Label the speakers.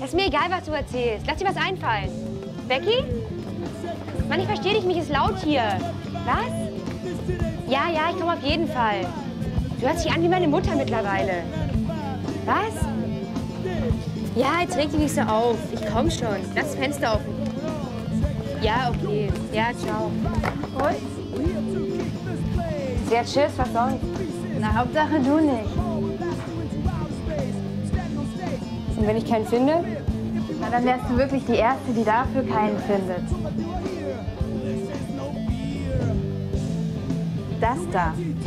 Speaker 1: ist mir egal, was du erzählst. Lass dir was einfallen. Becky? Mann, ich verstehe dich, mich ist laut hier. Was? Ja, ich komme auf jeden Fall. Du hörst dich an wie meine Mutter mittlerweile. Was? Ja, jetzt reg dich nicht so auf. Ich komm schon. Lass das Fenster offen. Ja, okay. Ja, ciao. Und? Ja, tschüss, was sonst? Na, Hauptsache du nicht. Und wenn ich keinen finde? Na, dann wärst du wirklich die Erste, die dafür keinen findet. Das da.